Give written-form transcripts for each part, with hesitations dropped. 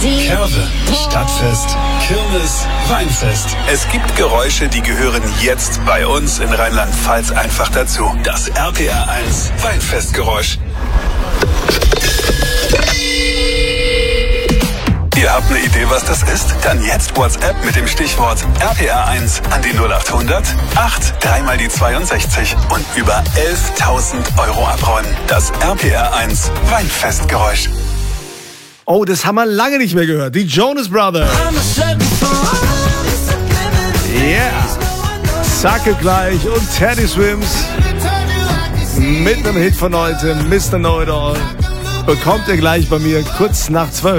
Curve, Stadtfest, Kirmes, Weinfest. Es gibt Geräusche, die gehören jetzt bei uns in Rheinland-Pfalz einfach dazu. Das RPR 1 Weinfestgeräusch. Ihr habt eine Idee, was das ist? Dann jetzt WhatsApp mit dem Stichwort RPR1 an die 0800 8 3 mal die 62 und über 11.000 € abräumen. Das RPR1 Weinfestgeräusch. Oh, das haben wir lange nicht mehr gehört. Die Jonas Brothers. Yeah. Zacke gleich und Teddy Swims. Mit einem Hit von heute, Mr. Know-It-All. Bekommt ihr gleich bei mir kurz nach 12.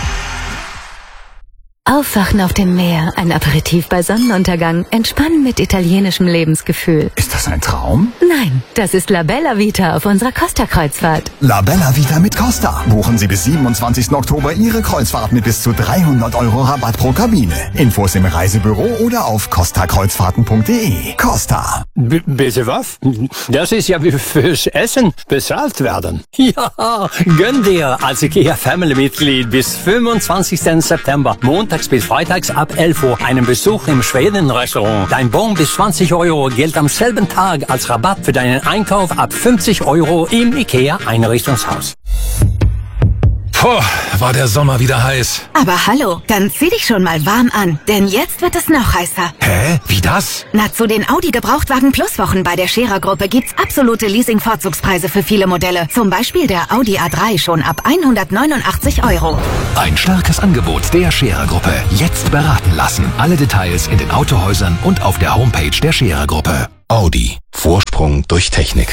Aufwachen auf dem Meer, ein Aperitif bei Sonnenuntergang, entspannen mit italienischem Lebensgefühl. Ist das ein Traum? Nein, das ist La Bella Vita auf unserer Costa-Kreuzfahrt. La Bella Vita mit Costa. Buchen Sie bis 27. Oktober Ihre Kreuzfahrt mit bis zu 300 € Rabatt pro Kabine. Infos im Reisebüro oder auf costakreuzfahrten.de. Costa. Bitte was? Das ist ja wie fürs Essen bezahlt werden. Ja, gönn dir als IKEA Family-Mitglied bis 25. September, montags bis freitags ab 11 Uhr einen Besuch im Schweden-Restaurant. Dein Bon bis 20 € gilt am selben Tag als Rabatt für deinen Einkauf ab 50 € im IKEA-Einrichtungshaus. Puh, war der Sommer wieder heiß. Aber hallo, dann zieh dich schon mal warm an, denn jetzt wird es noch heißer. Hä? Wie das? Na, zu den Audi Gebrauchtwagen Plus Wochen bei der Scherer Gruppe gibt's absolute Leasing-Vorzugspreise für viele Modelle. Zum Beispiel der Audi A3 schon ab 189 €. Ein starkes Angebot der Scherer Gruppe. Jetzt beraten lassen. Alle Details in den Autohäusern und auf der Homepage der Scherer Gruppe. Audi. Vorsprung durch Technik.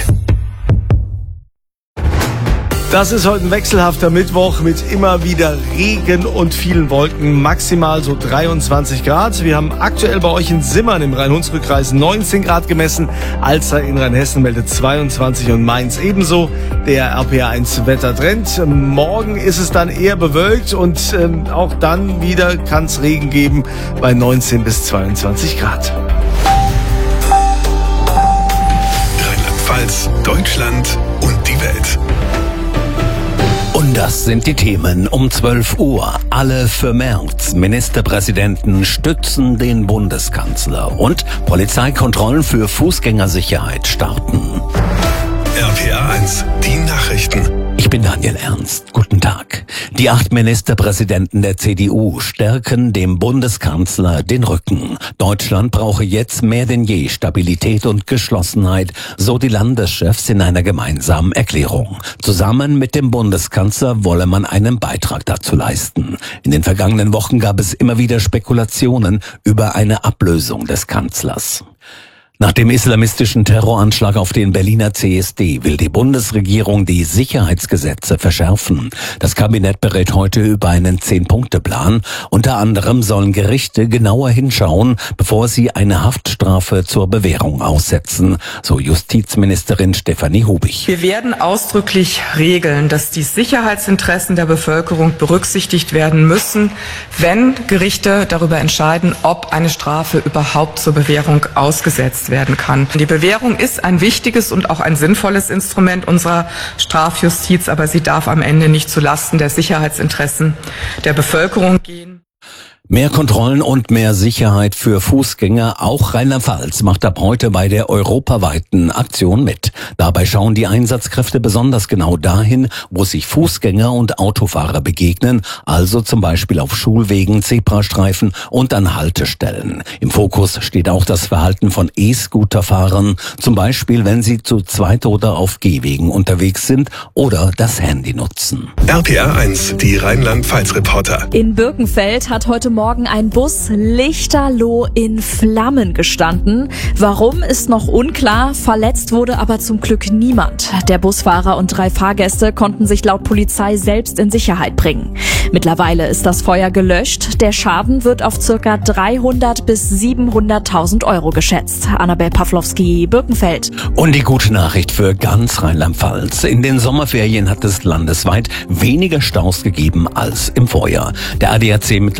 Das ist heute ein wechselhafter Mittwoch mit immer wieder Regen und vielen Wolken, maximal so 23 Grad. Wir haben aktuell bei euch in Simmern im Rhein-Hunsrück-Kreis 19 Grad gemessen, Alzey in Rheinhessen meldet 22 und Mainz ebenso. Der RPR1 Wettertrend. Morgen ist es dann eher bewölkt und auch dann wieder kann es Regen geben bei 19 bis 22 Grad. Rheinland-Pfalz, Deutschland und die Welt. Und das sind die Themen um 12 Uhr. Alle für März. Ministerpräsidenten stützen den Bundeskanzler. Und Polizeikontrollen für Fußgängersicherheit starten. RPR1, die Nachrichten. Ich bin Daniel Ernst. Guten Tag. Die 8 Ministerpräsidenten der CDU stärken dem Bundeskanzler den Rücken. Deutschland brauche jetzt mehr denn je Stabilität und Geschlossenheit, so die Landeschefs in einer gemeinsamen Erklärung. Zusammen mit dem Bundeskanzler wolle man einen Beitrag dazu leisten. In den vergangenen Wochen gab es immer wieder Spekulationen über eine Ablösung des Kanzlers. Nach dem islamistischen Terroranschlag auf den Berliner CSD will die Bundesregierung die Sicherheitsgesetze verschärfen. Das Kabinett berät heute über einen 10-Punkte-Plan. Unter anderem sollen Gerichte genauer hinschauen, bevor sie eine Haftstrafe zur Bewährung aussetzen, so Justizministerin Stefanie Hubig. Wir werden ausdrücklich regeln, dass die Sicherheitsinteressen der Bevölkerung berücksichtigt werden müssen, wenn Gerichte darüber entscheiden, ob eine Strafe überhaupt zur Bewährung ausgesetzt werden kann. Die Bewährung ist ein wichtiges und auch ein sinnvolles Instrument unserer Strafjustiz, aber sie darf am Ende nicht zulasten der Sicherheitsinteressen der Bevölkerung gehen. Mehr Kontrollen und mehr Sicherheit für Fußgänger. Auch Rheinland-Pfalz macht ab heute bei der europaweiten Aktion mit. Dabei schauen die Einsatzkräfte besonders genau dahin, wo sich Fußgänger und Autofahrer begegnen, also zum Beispiel auf Schulwegen, Zebrastreifen und an Haltestellen. Im Fokus steht auch das Verhalten von E-Scooter-Fahrern, zum Beispiel wenn sie zu zweit oder auf Gehwegen unterwegs sind oder das Handy nutzen. RPR1, die Rheinland-Pfalz-Reporter. In Birkenfeld hat heute Morgen ein Bus lichterloh in Flammen gestanden. Warum, ist noch unklar. Verletzt wurde aber zum Glück niemand. Der Busfahrer und 3 Fahrgäste konnten sich laut Polizei selbst in Sicherheit bringen. Mittlerweile ist das Feuer gelöscht. Der Schaden wird auf ca. 300.000 bis 700.000 € geschätzt. Annabel Pawlowski, Birkenfeld. Und die gute Nachricht für ganz Rheinland-Pfalz. In den Sommerferien hat es landesweit weniger Staus gegeben als im Vorjahr. Der ADAC Mittelrhein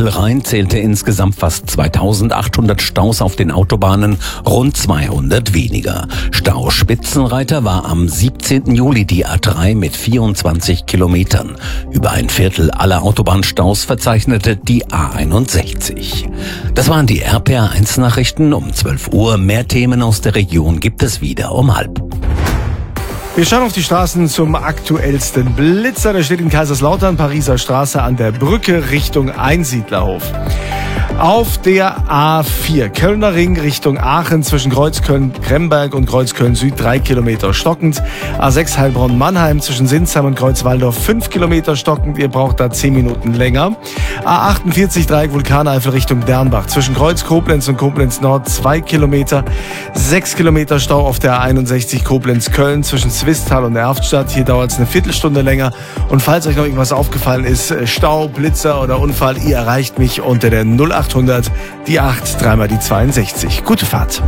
zählte insgesamt fast 2800 Staus auf den Autobahnen, rund 200 weniger. Stauspitzenreiter war am 17. Juli die A3 mit 24 Kilometern. Über ein Viertel aller Autobahnstaus verzeichnete die A61. Das waren die RPA1-Nachrichten um 12 Uhr. Mehr Themen aus der Region gibt es wieder um 12:30. Wir schauen auf die Straßen zum aktuellsten Blitzer. Der steht in Kaiserslautern, Pariser Straße an der Brücke Richtung Einsiedlerhof. Auf der A4 Kölner Ring Richtung Aachen zwischen Kreuzköln-Kremberg und Kreuzköln-Süd 3 Kilometer stockend. A6 Heilbronn-Mannheim zwischen Sinsheim und Kreuzwaldorf 5 Kilometer stockend. Ihr braucht da 10 Minuten länger. A48 Dreieck Vulkaneifel Richtung Dernbach zwischen Kreuz-Koblenz und Koblenz-Nord 2 Kilometer. 6 Kilometer Stau auf der A61 Koblenz-Köln zwischen Zwistal und Erftstadt. Hier dauert es eine Viertelstunde länger. Und falls euch noch irgendwas aufgefallen ist, Stau, Blitzer oder Unfall, ihr erreicht mich unter der 0800 die 8, dreimal die 62. Gute Fahrt.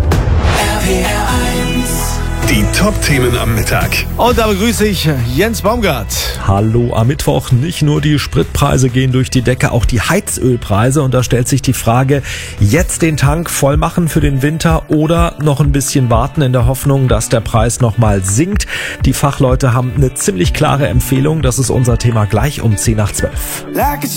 Die Top-Themen am Mittag. Und da begrüße ich Jens Baumgart. Hallo am Mittwoch. Nicht nur die Spritpreise gehen durch die Decke, auch die Heizölpreise. Und da stellt sich die Frage, jetzt den Tank voll machen für den Winter oder noch ein bisschen warten in der Hoffnung, dass der Preis nochmal sinkt. Die Fachleute haben eine ziemlich klare Empfehlung. Das ist unser Thema gleich um 10 nach 12.